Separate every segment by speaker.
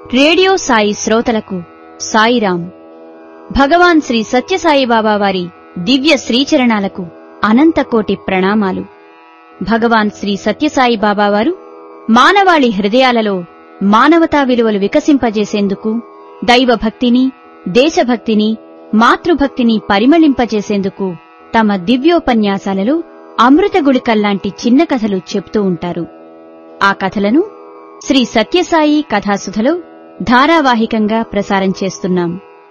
Speaker 1: Radio Sai శ్రోతలకు సాయిరాం. భగవాన్ శ్రీ సత్యసాయిబాబా వారి దివ్య శ్రీచరణాలకు అనంతకోటి ప్రణామాలు. భగవాన్ శ్రీ సత్యసాయిబాబా వారు మానవాళి హృదయాలలో మానవతా విలువలు వికసింపజేసేందుకు, దైవభక్తిని, దేశభక్తిని, మాతృభక్తిని పరిమళింపజేసేందుకు తమ దివ్యోపన్యాసాలలో అమృతగుళికల్లాంటి చిన్న కథలు చెప్తూ ఉంటారు. ఆ కథలను శ్రీ సత్యసాయి కథాసుధలో ధారావాహికంగా ప్రసారం చేస్తున్నాం.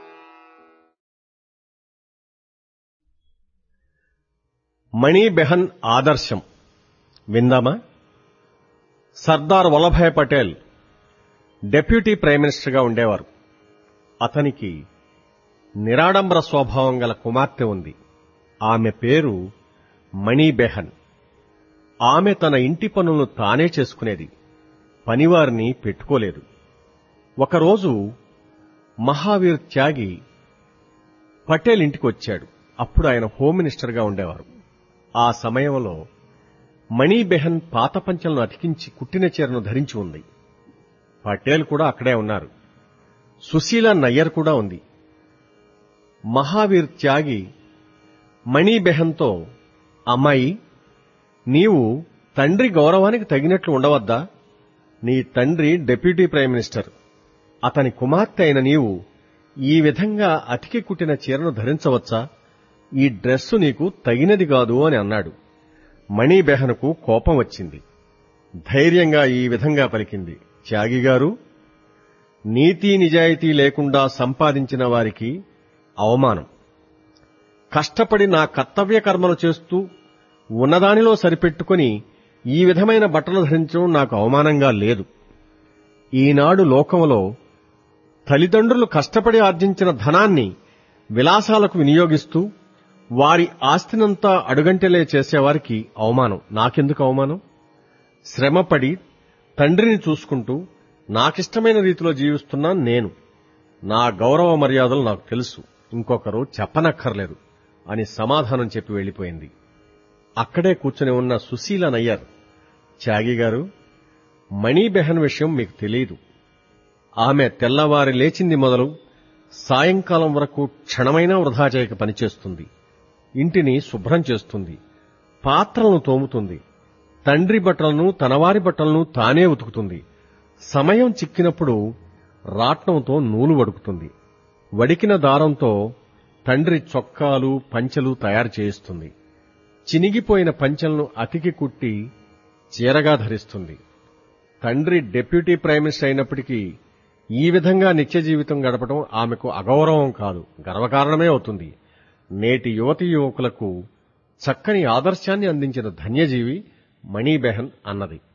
Speaker 2: మణి బెహన్ ఆదర్శం విందామా? సర్దార్ వల్లభాయ్ పటేల్ డెప్యూటీ ప్రైమ్ మినిస్టర్గా ఉండేవారు. అతనికి నిరాడంబర స్వభావం గల కుమార్తె ఉంది. ఆమె పేరు మణి బెహన్. ఆమె తన ఇంటి పనులను తానే చేసుకునేది, పనివారిని పెట్టుకోలేదు. ఒకరోజు మహావీర్ త్యాగి పటేల్ ఇంటికి వచ్చాడు. అప్పుడు ఆయన హోమ్ మినిస్టర్గా ఉండేవారు. ఆ సమయంలో మణి బెహన్ పాత పంచెలను అతికించి కుట్టిన చీరను ధరించి ఉంది. పటేల్ కూడా అక్కడే ఉన్నారు. సుశీల నయ్యర్ కూడా ఉంది. మహావీర్ త్యాగి మణి బెహన్తో, అమ్మాయి, నీవు తండ్రి గౌరవానికి తగినట్లు ఉండవద్దా? నీ తండ్రి డిప్యూటీ ప్రైమ్ మినిస్టర్. అతని కుమార్తె అయిన నీవు ఈ విధంగా అతికి కుట్టిన చీరను ధరించవచ్చా? ఈ డ్రెస్సు నీకు తగినది కాదు అని అన్నాడు. మణి బెహన్కు కోపం వచ్చింది. ధైర్యంగా ఈ విధంగా పలికింది, త్యాగి గారు, నీతి నిజాయితీ లేకుండా సంపాదించిన వారికి అవమానం. కష్టపడి నా కర్తవ్య కర్మలు చేస్తూ ఉన్నదానిలో సరిపెట్టుకుని ఈ విధమైన బట్టలు ధరించడం నాకు అవమానంగా లేదు. ఈనాడు లోకంలో తల్లిదండ్రులు కష్టపడి ఆర్జించిన ధనాన్ని విలాసాలకు వినియోగిస్తూ వారి ఆస్తినంతా అడుగంటెలే చేసేవారికి అవమానం. నాకెందుకు అవమానం? శ్రమపడి తండ్రిని చూసుకుంటూ నాకిష్టమైన రీతిలో జీవిస్తున్నాను నేను. నా గౌరవ మర్యాదలు నాకు తెలుసు, ఇంకొకరు చెప్పనక్కర్లేదు అని సమాధానం చెప్పి వెళ్లిపోయింది. అక్కడే కూర్చుని ఉన్న సుశీల నయ్యర్, త్యాగి గారు, మణి బెహన్ విషయం మీకు తెలియదు. ఆమె తెల్లవారి లేచింది మొదలు సాయంకాలం వరకు క్షణమైనా వృధా చేయక పనిచేస్తుంది. ఇంటిని శుభ్రం చేస్తుంది, పాత్రలను తోముతుంది, తండ్రి బట్టలను తనవారి బట్టలను తానే ఉతుకుతుంది. సమయం చిక్కినప్పుడు రాట్నంతో నూలు వడుకుతుంది. వడికిన దారంతో తండ్రి చొక్కాలు, పంచెలు తయారు చేయిస్తుంది. చినిగిపోయిన పంచెలను అతికి కుట్టి చీరగా ధరిస్తుంది. తండ్రి డిప్యూటీ ప్రైమ్ మినిస్టర్ అయినప్పటికీ ఈ విధంగా నిత్య జీవితం గడపడం ఆమెకు అగౌరవం కాదు, గర్వకారణమే అవుతుంది. నేటి యువతీ యువకులకు చక్కని ఆదర్శాన్ని అందించిన ధన్యజీవి మణి బెహన్ అన్నది.